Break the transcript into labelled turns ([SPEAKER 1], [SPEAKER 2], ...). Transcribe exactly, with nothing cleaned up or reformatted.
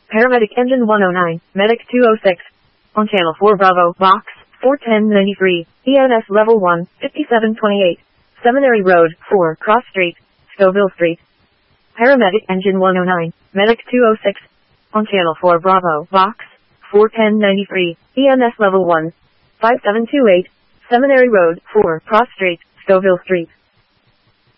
[SPEAKER 1] Paramedic Engine one oh nine, Medic two oh six. On Channel four Bravo, Box four ten ninety-three, E M S Level one, fifty-seven twenty-eight. Seminary Road, four, Cross Street, Scoville Street. Paramedic Engine one oh nine, Medic two oh six. On Channel four Bravo, Box four ten ninety-three, E M S Level one, five seven two eight. Seminary Road, four, Cross Street, Scoville Street.